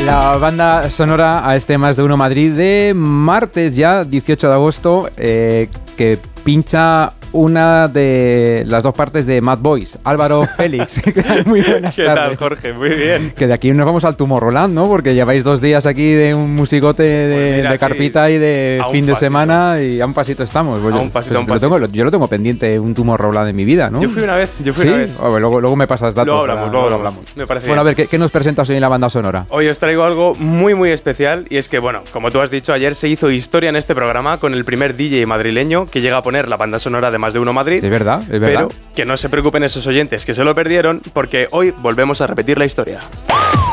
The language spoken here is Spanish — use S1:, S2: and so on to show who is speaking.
S1: La banda sonora a este Más de Uno Madrid de martes ya, 18 de agosto, que pincha una de las dos partes de Mad Boys, Álvaro Félix. Muy buenas
S2: ¿Qué
S1: tardes.
S2: tal, Jorge? Muy bien.
S1: Que de aquí nos vamos al Tomorrowland, ¿no? Porque lleváis 2 días aquí de un musicote de carpita y de fin de semana y a un pasito estamos. Pues
S2: a un pasito.
S1: Yo lo tengo pendiente, un Tomorrowland en mi vida, ¿no?
S2: Yo fui una vez.
S1: ¿Sí? Luego me pasas datos.
S2: Luego hablamos. Me parece
S1: bueno,
S2: bien.
S1: a ver, ¿qué nos presentas hoy en la banda sonora?
S2: Hoy os traigo algo muy, muy especial y es que, bueno, como tú has dicho, ayer se hizo historia en este programa con el primer DJ madrileño que llega a poner la banda sonora de Más de Uno Madrid.
S1: Es verdad.
S2: Pero que no se preocupen esos oyentes que se lo perdieron porque hoy volvemos a repetir la historia.